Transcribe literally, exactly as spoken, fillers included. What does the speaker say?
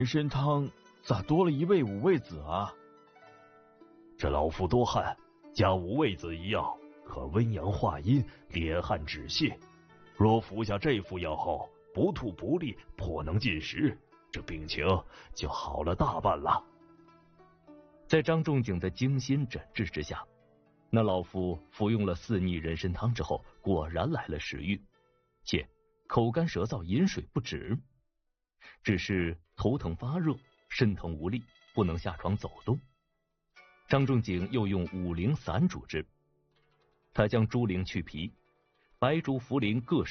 人参汤咋多了一味五味子啊？ 这老夫多汗，加五味子一药，可温阳化阴，敛汗止泻。若服下这副药后，不吐不利，颇能进食，这病情就好了大半了。 在张仲景的精心诊治之下，那老夫服用了四逆人参汤之后，果然来了食欲，且口干舌燥，饮水不止，只是头疼发热，身疼无力，不能下床走动。张仲景又用五苓散主之，他将猪苓去皮，白术、茯苓各